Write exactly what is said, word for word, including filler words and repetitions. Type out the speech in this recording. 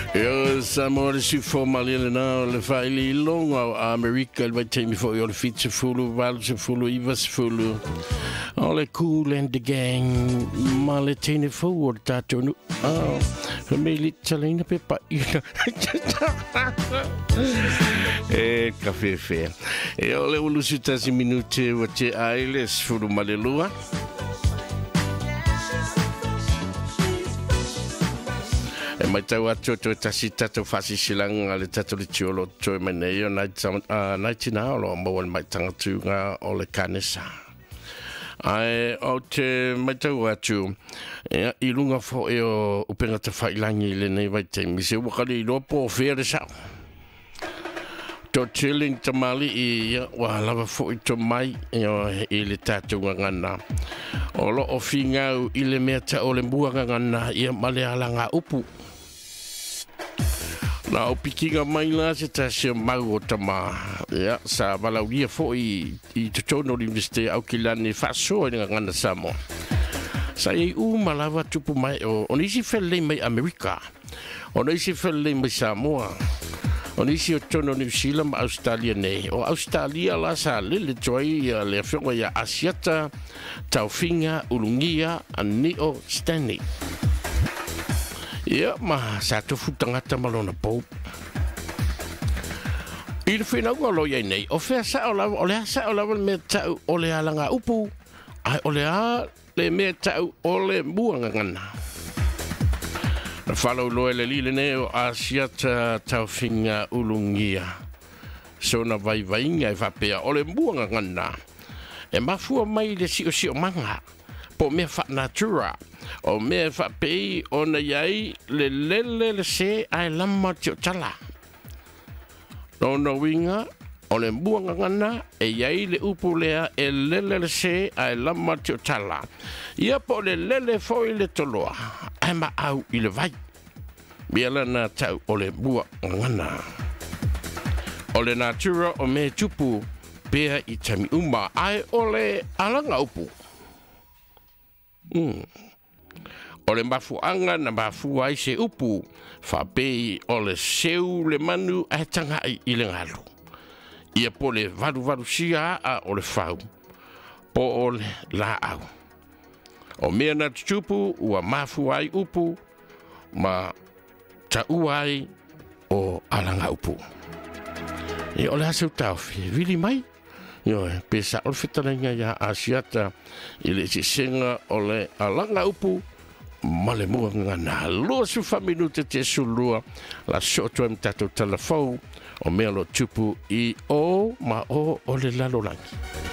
Yo, Samoa le si formali le na le fai li longa a America il vai temi fo yo le fitse fulu val se fulu ivas fulu all cool and the gang ma le tene forward tato nu ah me li talina pe pa e caffè fe e o le ulu sitasi minute wa te ailes fulu malelua e mai tau atu to tasi tato fasi silanga le tato le tiolo to e meneo nai tina olo mo wal mai tangatu nga o le kanesa ai o te mai tau atu e i lunga fo e o upenga te whailangi le nei vai te mi se wakari i lopo o fere sao to chilling tamali i wa lava fo i to mai e o i le tato nga ngana o lo o fingau i le mea ta o le mbua nga ngana i male alanga upu na o pikinga mai la se ta se mau o tama ya sa vala uia fo i i te tono universite au kilani faso i ngana samo sa i u malava tupu mai o onisi felle mai Amerika onisi felle mai Samoa onisi o tono New Zealand Australia nei o Australia la sa lele joy le fionga ya asiata taufinga ulungia anio Stanley. Ia, ma sa tofu tangata malona pou. I le whenau ngā loia nei, o whea sa o lawa, o lea sa o lawa mea tau o lea langa upu, ai o lea le mea tau o le muanga ngana. Na whalau loe le lile ne o asiata tau whinga ulungia. So na vai vainga e whapea o le muanga ngana. E mafua mai le si o si o manga. Po mea wha natura. O mea whapei o na iai le lele le se ai lama tio tala. No na winga o le buanga ngana e iai le upu lea e lele le se ai lama tio tala. Ia po le lele foi le toloa. Ai ma au i le vai. Biala na tau o le bua ngana. O le natura o me tupu pea i tami uma ai o le alanga upu. Mm. O le mafuanga na mafu ai se upu whapei o le seu le manu ai tanga i le ngalu. Ia po le varu varu sia a o le whau. Po o le la au. O mea na tupu ua mafu ai upu ma ta uai o alanga upu. E o le asau tau fi vili mai. Yo, pesa o fitarenga ya asiata i le sisenga o le alanga upu male mua ngana loa su fa minute te sulua la soto em tato telefou o mea lo tupu i o ma o o le lalolangi.